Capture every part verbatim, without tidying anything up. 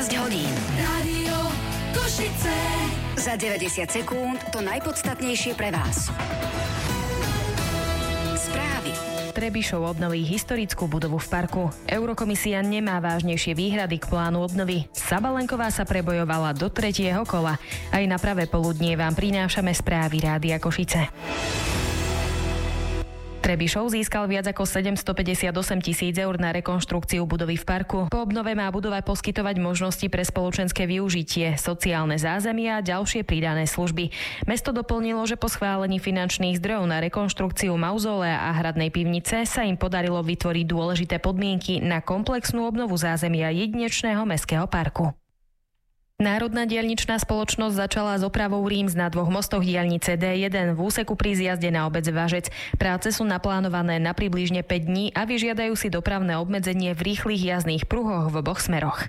štrnásť hodín. Rádio Košice. Za deväťdesiat sekúnd to najpodstatnejšie pre vás. Správy. Trebišov obnoví historickú budovu v parku. Eurokomisia nemá vážnejšie výhrady k plánu obnovy. Sabalenková sa prebojovala do tretieho kola. Aj na pravé poludnie vám prinášame správy Rádia Košice. Trebišov získal viac ako sedemstopäťdesiatosem tisíc eur na rekonštrukciu budovy v parku. Po obnove má budova poskytovať možnosti pre spoločenské využitie, sociálne zázemia a ďalšie pridané služby. Mesto doplnilo, že po schválení finančných zdrojov na rekonštrukciu mauzolea a hradnej pivnice sa im podarilo vytvoriť dôležité podmienky na komplexnú obnovu zázemia jedinečného mestského parku. Národná diaľničná spoločnosť začala s opravou Ríms na dvoch mostoch diaľnice dé jeden v úseku pri zjazde na obec Važec. Práce sú naplánované na približne päť dní a vyžiadajú si dopravné obmedzenie v rýchlych jazdných pruhoch v oboch smeroch.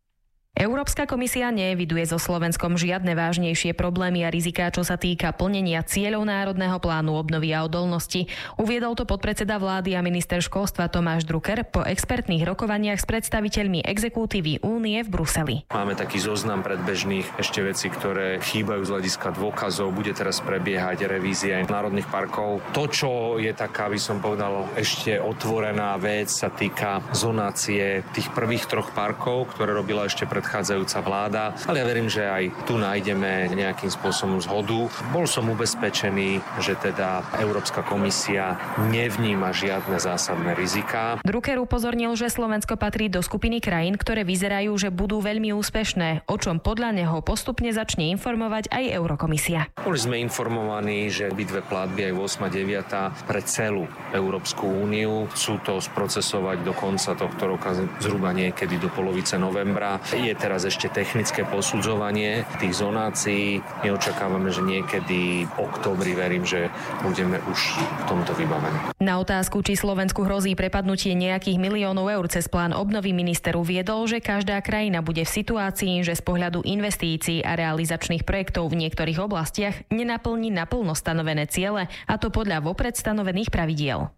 Európska komisia neeviduje so Slovenskom žiadne vážnejšie problémy a riziká, čo sa týka plnenia cieľov Národného plánu obnovy a odolnosti. Uviedol to podpredseda vlády a minister školstva Tomáš Drucker po expertných rokovaniach s predstaviteľmi exekutívy Únie v Bruseli. Máme taký zoznam predbežných ešte vecí, ktoré chýbajú z hľadiska dôkazov. Bude teraz prebiehať revízia národných parkov. To, čo je taká, by som povedal, ešte otvorená vec, sa týka zonácie tých prvých troch parkov, ktoré robila ešte pred predchádzajúca vláda, ale ja verím, že aj tu nájdeme nejakým spôsobom zhodu. Bol som ubezpečený, že teda Európska komisia nevníma žiadne zásadné riziká. Drucker upozornil, že Slovensko patrí do skupiny krajín, ktoré vyzerajú, že budú veľmi úspešné, o čom podľa neho postupne začne informovať aj Eurokomisia. Boli sme informovaní, že obidve platby aj ôsma deviata pre celú Európsku úniu sú to sprocesovať do konca tohto roka, zhruba niekedy do polovice novembra. Je teraz ešte technické posudzovanie tých zonácií. My očakávame, že niekedy v októbri, verím, že budeme už v tomto vybavení. Na otázku, či Slovensku hrozí prepadnutie nejakých miliónov eur cez plán obnovy, minister uviedol, že každá krajina bude v situácii, že z pohľadu investícií a realizačných projektov v niektorých oblastiach nenaplní naplno stanovené ciele, a to podľa vopred stanovených pravidiel.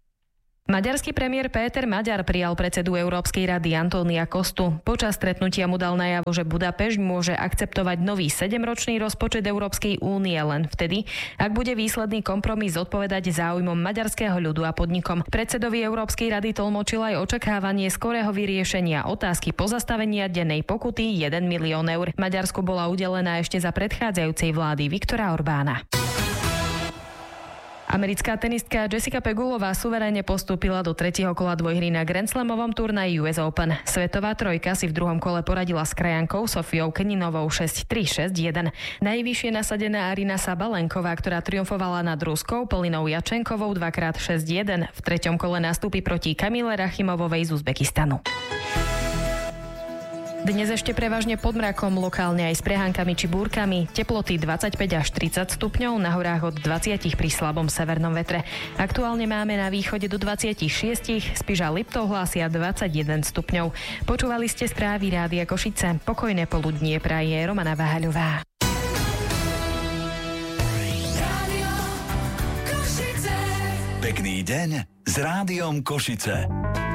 Maďarský premiér Péter Maďar prijal predsedu Európskej rady Antónia Kostu. Počas stretnutia mu dal najavo, že Budapešť môže akceptovať nový sedemročný rozpočet Európskej únie len vtedy, ak bude výsledný kompromis zodpovedať záujmom maďarského ľudu a podnikom. Predsedovi Európskej rady tlmočil aj očakávanie skorého vyriešenia otázky pozastavenia dennej pokuty jeden milión eur. Maďarsku bola udelená ešte za predchádzajúcej vlády Viktora Orbána. Americká tenistka Jessica Pegulová suverénne postúpila do tretieho kola dvojhry na Grand Slamovom turnaji ú es Open. Svetová trojka si v druhom kole poradila s krajankou Sofiou Keninovou šesť tri šesť jeden. Najvyššie nasadená Arina Sabalenková, ktorá triumfovala nad Ruskou Polinou Jačenkovou dvakrát šesť jeden, v treťom kole nastúpi proti Kamile Rachimovovej z Uzbekistanu. Dnes ešte prevažne pod mrakom, lokálne aj s prehánkami či búrkami. Teploty dvadsaťpäť až tridsať stupňov, na horách od dvadsať pri slabom severnom vetre. Aktuálne máme na východe do dvadsaťšesť, Spiš a Liptov hlásia dvadsaťjeden stupňov. Počúvali ste správy Rádia Košice. Pokojné poludnie praje Romana Váhaľová. Pekný deň s Rádiom Košice.